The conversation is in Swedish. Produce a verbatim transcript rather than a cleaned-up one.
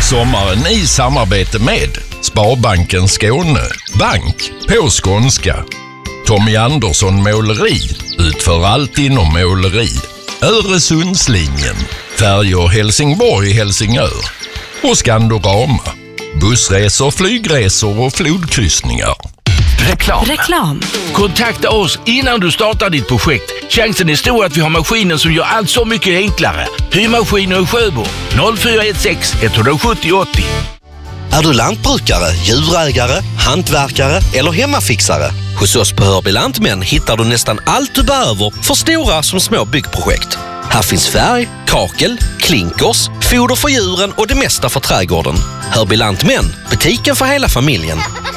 sommaren i samarbete med Sparbanken Skåne, bank på skånska. Tommy Andersson Måleri utför allt inom måleri. Öresundslinjen, färjor Helsingborg-Helsingör och Skandorama, bussresor, flygresor och flodkryssningar. Reklam. Reklam. Kontakta oss innan du startar ditt projekt. Chansen är stor att vi har maskinen som gör allt så mycket enklare. Hyrmaskiner i Sjöbo noll fyra ett sex ett sju noll åtta noll. Är du lantbrukare, djurägare, hantverkare eller hemmafixare? Hos oss på Hörby Lantmän hittar du nästan allt du behöver för stora som små byggprojekt. Här finns färg, kakel, klinkers, foder för djuren och det mesta för trädgården. Hörby Lantmän, butiken för hela familjen.